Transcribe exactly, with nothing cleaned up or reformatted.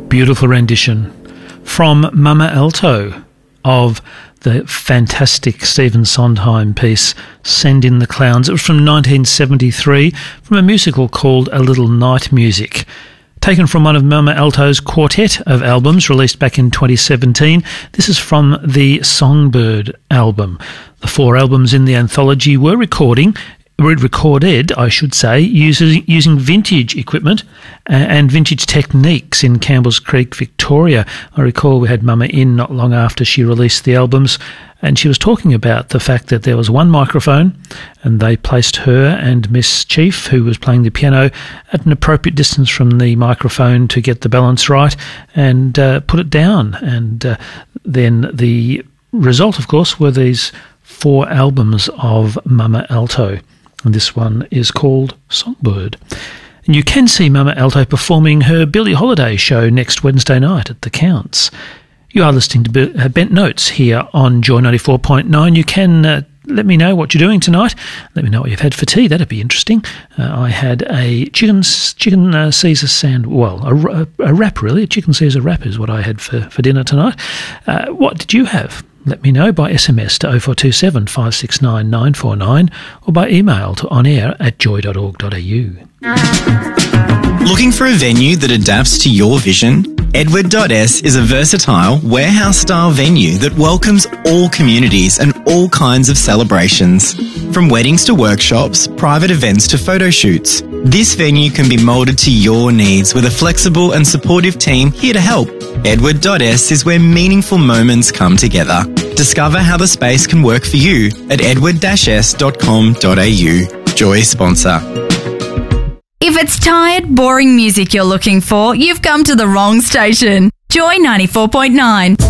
beautiful rendition from Mama Alto of the fantastic Stephen Sondheim piece, Send in the Clowns. It was from nineteen seventy-three, from a musical called A Little Night Music. Taken from one of Mama Alto's quartet of albums released back in twenty seventeen. This is from the Songbird album. The four albums in the anthology were recording were recorded, I should say, using, using vintage equipment uh, and vintage techniques in Campbell's Creek, Victoria. I recall we had Mama in not long after she released the albums, and she was talking about the fact that there was one microphone and they placed her and Miss Chief, who was playing the piano, at an appropriate distance from the microphone to get the balance right, and uh, put it down. And uh, then the result, of course, were these four albums of Mama Alto. And this one is called Songbird. And you can see Mama Alto performing her Billie Holiday show next Wednesday night at the Counts. You are listening to Bent Notes here on Joy ninety-four point nine. You can uh, let me know what you're doing tonight. Let me know what you've had for tea. That'd be interesting. Uh, I had a chicken chicken uh, Caesar sand. Well, a, a, a wrap, really. A chicken Caesar wrap is what I had for, for dinner tonight. Uh, what did you have? Let me know by S M S to oh four two seven, five six nine, nine four nine or by email to onair at joy dot org dot a u. Looking for a venue that adapts to your vision? Edward dot S is a versatile, warehouse-style venue that welcomes all communities and all kinds of celebrations. From weddings to workshops, private events to photo shoots, this venue can be moulded to your needs with a flexible and supportive team here to help. Edward dot S is where meaningful moments come together. Discover how the space can work for you at edward dash s dot com dot a u. Joy sponsor. If it's tired, boring music you're looking for, you've come to the wrong station. Joy ninety-four point nine.